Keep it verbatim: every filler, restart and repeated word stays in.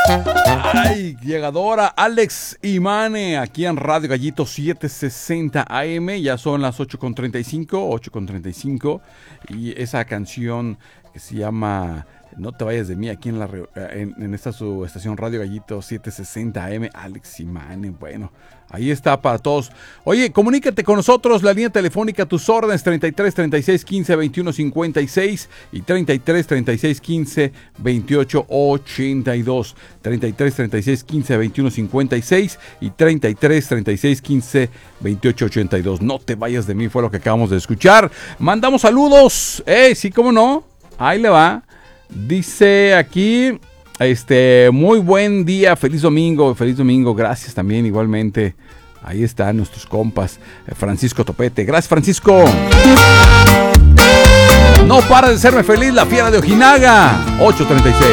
Ay, llegadora Alex Imane, aquí en Radio Gallito setecientos sesenta A M. Ya son las ocho con treinta y cinco, ocho con treinta y cinco. Y esa canción que se llama No te vayas de mí, aquí en, la, en, en esta su estación Radio Gallito setecientos sesenta A M. Alex Imane, bueno, ahí está para todos. Oye, comunícate con nosotros, la línea telefónica a tus órdenes, treinta y tres, treinta y seis, quince, veintiuno, cincuenta y seis y treinta y tres, treinta y seis, quince, veintiocho, ochenta y dos. treinta y tres, treinta y seis, quince, veintiuno, cincuenta y seis y treinta y tres, treinta y seis, quince, veintiocho, ochenta y dos. No te vayas de mí, fue lo que acabamos de escuchar. Mandamos saludos, eh, sí, cómo no, ahí le va. Dice aquí, este, muy buen día, feliz domingo, feliz domingo, gracias también igualmente. Ahí están nuestros compas, Francisco Topete, gracias Francisco. No para de hacerme feliz la fiera de Ojinaga, ocho treinta y seis.